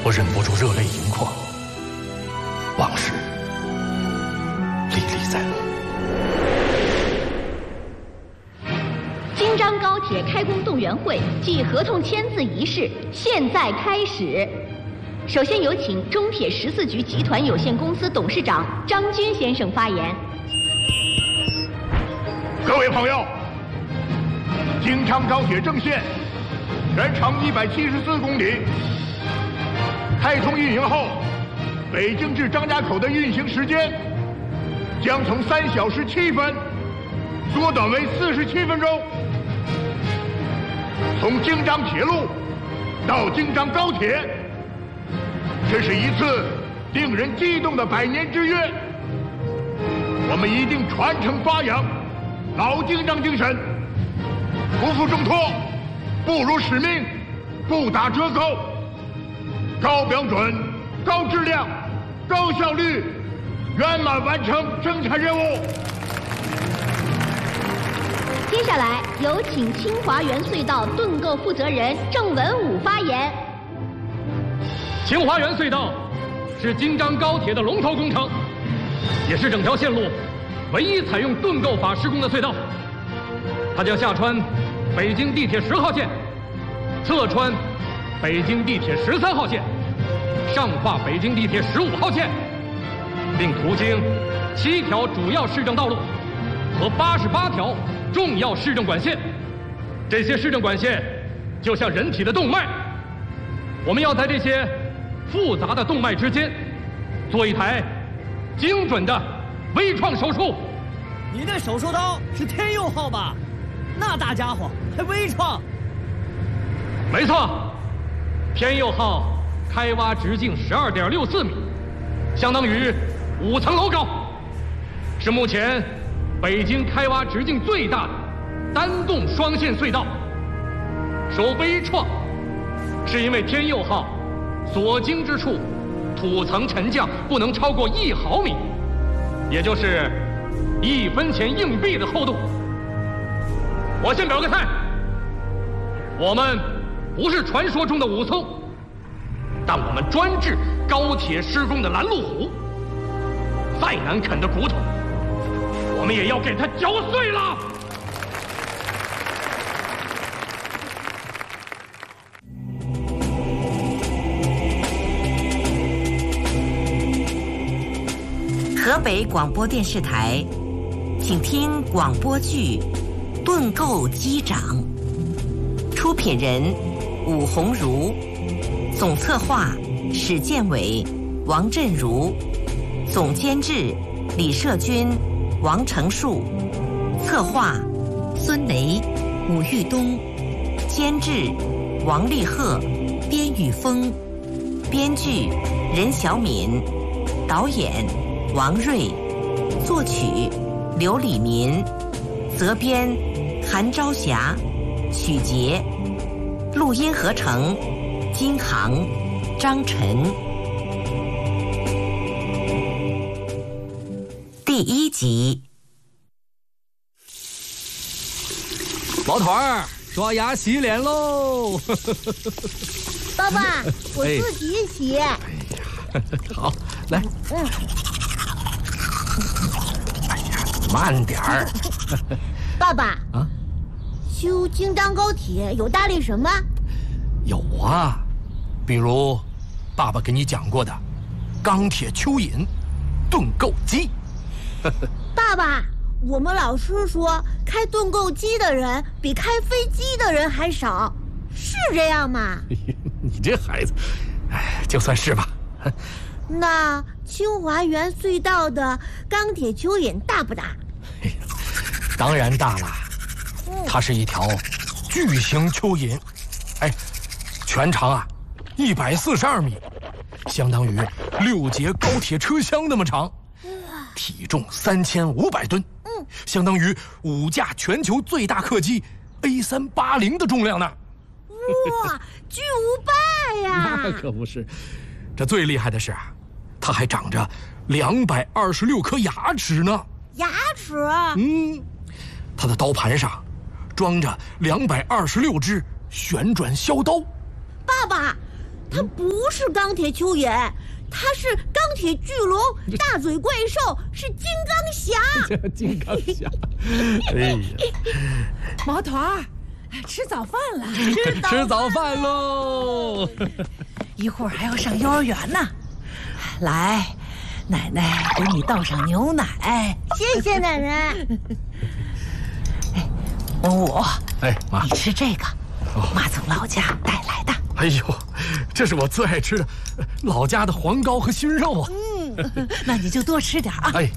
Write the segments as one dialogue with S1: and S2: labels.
S1: 我忍不住热泪盈眶，往事历历在目。
S2: 京张高铁开工动员会暨合同签字仪式现在开始。首先有请中铁14局集团有限公司董事长张军先生发言。
S3: 各位朋友，京张高铁正线全长174公里，开通运营后，北京至张家口的运行时间将从3小时7分缩短为47分钟。从京张铁路到京张高铁，这是一次令人激动的100年之约。我们一定传承发扬老京张精神，不负重托，不辱使命，不打折扣，高标准、高质量、高效率，圆满完成生产任务。
S2: 接下来有请清华园隧道盾构负责人郑文武发言。
S4: 清华园隧道是京张高铁的龙头工程，也是整条线路唯一采用盾构法施工的隧道。它将下穿北京地铁10号线，侧穿北京地铁13号线，上跨北京地铁15号线，并途经7条主要市政道路和88条重要市政管线。这些市政管线就像人体的动脉，我们要在这些复杂的动脉之间做一台精准的微创手术。
S5: 你那手术刀是天佑号吧？那大家伙还微创？
S4: 没错，天佑号开挖直径12.64米，相当于5层楼高，是目前北京开挖直径最大的单洞双线隧道。说微创，是因为天佑号所经之处土层沉降不能超过1毫米，也就是1分钱硬币的厚度。我先表个态，我们不是传说中的武松，但我们专治高铁施工的拦路虎。再难啃的骨头，我们也要给它嚼碎了。
S6: 河北广播电视台，请听广播剧《盾构机长》，出品人武鸿儒，总策划史建伟、王振如，总监制李社军、王成树，策划孙雷、武玉东，监制王立鹤、边宇峰，编剧任小敏，导演王瑞，作曲刘礼民，责编韩朝霞，曲杰，录音合成金航、张晨。第1集。
S7: 老头儿，刷牙洗脸喽！
S8: 爸爸，我自己洗。
S7: 哎呀，好，来。哎呀，慢点儿。
S8: 爸爸啊，修京张高铁有大力什么？
S1: 有啊，比如爸爸给你讲过的钢铁蚯蚓、盾构机。
S8: 爸爸，我们老师说开盾构机的人比开飞机的人还少，是这样吗？
S1: 你这孩子，哎，就算是吧。
S8: 那清华园隧道的钢铁蚯蚓大不大？
S1: 当然大了，它是一条巨型蚯蚓，哎，全长啊142米，相当于6节高铁车厢那么长，体重3500吨，相当于5架全球最大客机 A380的重量呢。
S8: 哇，巨无霸呀！
S1: 那可不是，这最厉害的是啊，它还长着226颗牙齿呢。
S8: 牙齿？
S1: 它的刀盘上装着226支旋转削刀。
S8: 爸爸， 他不是钢铁蚯蚓，他是钢铁巨龙，大嘴怪兽，是金刚侠。
S1: 金刚侠，哎呀，
S9: 毛头儿，吃早饭了，
S7: 吃早饭喽！
S9: 一会儿还要上幼儿园呢。来，奶奶给你倒上牛奶。
S8: 谢谢奶奶。
S9: 文武，
S1: 哎，妈，
S9: 你吃这个，妈从老家带来的。
S1: 哎呦，这是我最爱吃的老家的黄糕和熏肉啊！
S9: 那你就多吃点啊！
S1: 哎，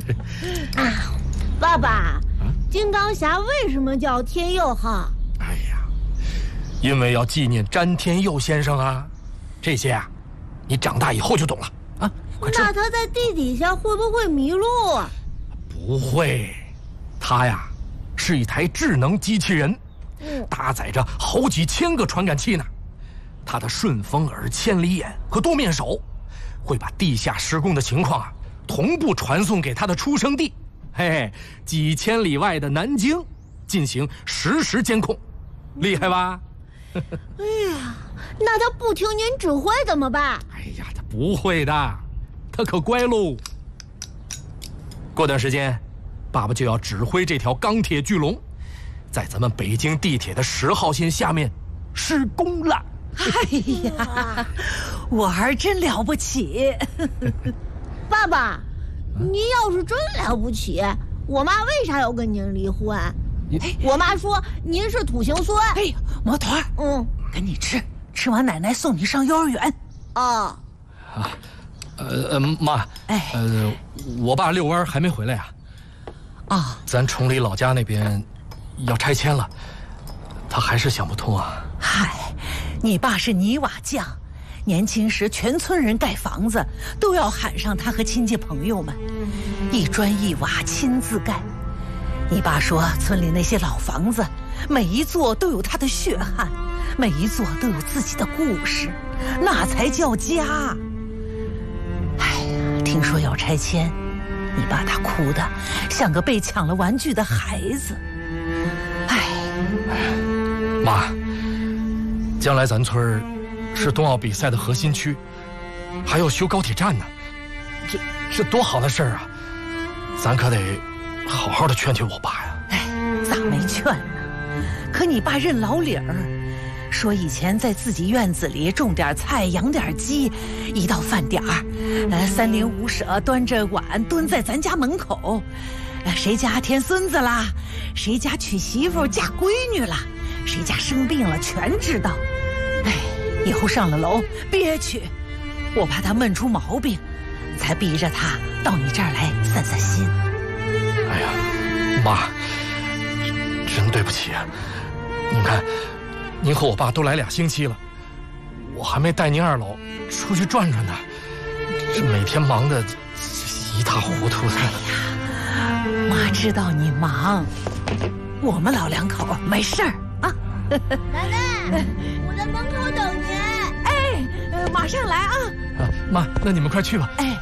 S8: 爸爸，金刚侠为什么叫天佑号？
S1: 哎呀，因为要纪念詹天佑先生啊。这些啊，你长大以后就懂了啊！快吃。
S8: 那他在地底下会不会迷路？
S1: 不会，他呀是一台智能机器人，搭载着好几千个传感器呢。他的顺风耳、千里眼和多面手，会把地下施工的情况啊同步传送给他的出生地，嘿，几千里外的南京，进行实时监控，厉害吧？
S8: 哎呀，那他不听您指挥怎么办？
S1: 哎呀，他不会的，他可乖喽。过段时间，爸爸就要指挥这条钢铁巨龙，在咱们北京地铁的10号线下面施工了。
S9: 哎呀，我儿真了不起！
S8: 爸爸，您要是真了不起，我妈为啥要跟您离婚？我妈说您是土行孙。
S9: 哎呀，毛头儿，赶紧吃，吃完奶奶送你上幼儿园。
S8: 哦。
S1: 妈，我爸遛弯还没回来呀。
S9: 啊，
S1: 咱崇礼老家那边要拆迁了，他还是想不通啊。
S9: 嗨，你爸是泥瓦匠，年轻时全村人盖房子都要喊上他和亲戚朋友们，一砖一瓦亲自盖。你爸说，村里那些老房子，每一座都有他的血汗，每一座都有自己的故事，那才叫家。哎呀，听说要拆迁，你爸他哭得像个被抢了玩具的孩子。哎，
S1: 妈，将来咱村是冬奥比赛的核心区，还要修高铁站呢，这多好的事儿啊！咱可得好好的劝劝我爸呀。
S9: 哎，咋没劝呢？可你爸认老理儿，说以前在自己院子里种点菜，养点鸡，一到饭点儿，3邻5舍端着碗蹲在咱家门口，谁家添孙子啦，谁家娶媳妇嫁闺女了，谁家生病了，全知道。哎，以后上了楼憋屈，我怕他闷出毛病，才逼着他到你这儿来散散心。
S1: 哎呀，妈，真对不起啊！您看，您和我爸都来2星期了，我还没带您二老出去转转呢，这每天忙得一塌糊涂的。
S9: 哎呀，妈知道你忙，我们老两口没事儿啊。
S8: 奶奶，我在门口等您。
S9: 哎，马上来啊！
S1: 妈，那你们快去吧。
S9: 哎，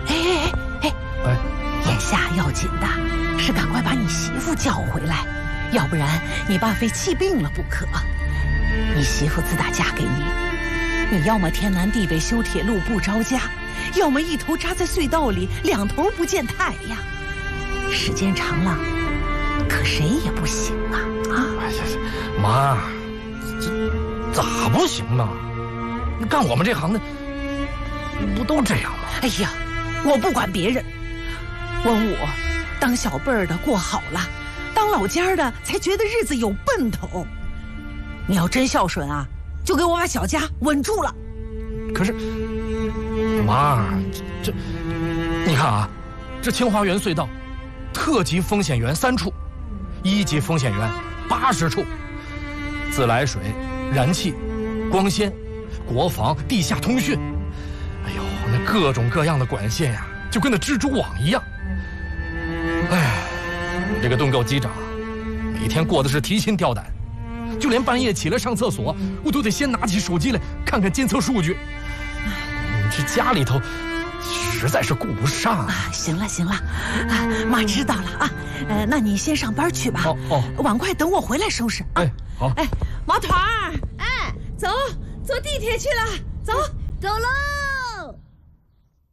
S9: 眼下要紧的是赶快把你媳妇叫回来，要不然你爸非气病了不可。你媳妇自打嫁给你，你要么天南地北修铁路不着家，要么一头扎在隧道里，2头不见太阳。时间长了，可谁也不行啊！
S1: 哎呀，妈，这咋不行呢？干我们这行的不都这样吗？
S9: 哎呀，我不管别人，文武当小辈儿的过好了，当老家的才觉得日子有奔头。你要真孝顺啊，就给我把小家稳住了。
S1: 可是，妈，这你看啊，这清华园隧道，特级风险源3处，1级风险源80处，自来水、燃气、光纤、国防、地下通讯，哎呦，那各种各样的管线呀，就跟那蜘蛛网一样。哎，这个盾构机长每天过的是提心吊胆，就连半夜起来上厕所，我都得先拿起手机来看看监测数据。这家里头实在是顾不上啊！
S9: 行了，妈知道了啊。那你先上班去吧。碗筷等我回来收拾。
S1: 哎，好。
S9: 哎，毛头儿，哎，走，坐地铁去了，走。
S8: 走。